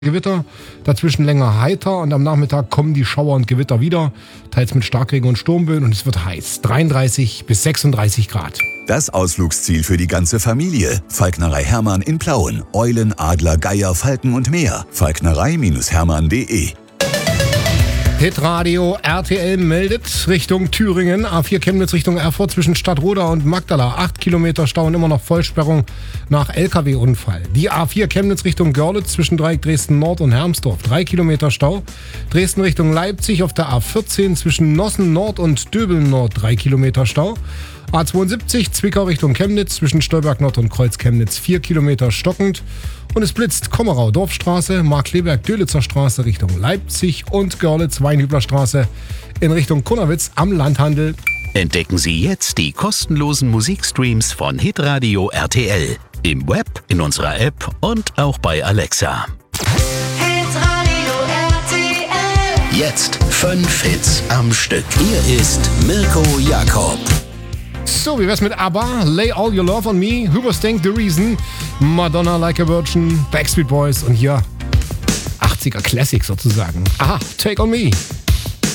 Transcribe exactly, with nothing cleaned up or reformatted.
Gewitter, dazwischen länger heiter und am Nachmittag kommen die Schauer und Gewitter wieder, teils mit Starkregen und Sturmböen und es wird heiß, dreiunddreißig bis sechsunddreißig Grad. Das Ausflugsziel für die ganze Familie. Falknerei Hermann in Plauen. Eulen, Adler, Geier, Falken und mehr. falknerei Hermann punkt de. Hitradio R T L meldet Richtung Thüringen, A vier Chemnitz Richtung Erfurt zwischen Stadtroda und Magdala. acht Kilometer Stau und immer noch Vollsperrung nach L K W-Unfall. Die A vier Chemnitz Richtung Görlitz zwischen Dreieck Dresden Nord und Hermsdorf. drei Kilometer Stau. Dresden Richtung Leipzig auf der A vierzehn zwischen Nossen Nord und Döbeln Nord. drei Kilometer Stau. A zweiundsiebzig Zwickau Richtung Chemnitz zwischen Stolberg Nord und Kreuz Chemnitz. vier Kilometer stockend. Und es blitzt Kommerau Dorfstraße, Markleberg-Dölitzer Straße Richtung Leipzig und Görlitz-Weinhübler-Straße in Richtung Kunnewitz am Landhandel. Entdecken Sie jetzt die kostenlosen Musikstreams von Hitradio R T L. Im Web, in unserer App und auch bei Alexa. Hitradio R T L. Jetzt fünf Hits am Stück. Hier ist Mirko Jakob. So, wie wär's mit ABBA, Lay All Your Love on Me, Hoobastank, The Reason, Madonna, Like a Virgin, Backstreet Boys und hier achtziger Classic sozusagen. Aha, Take On Me.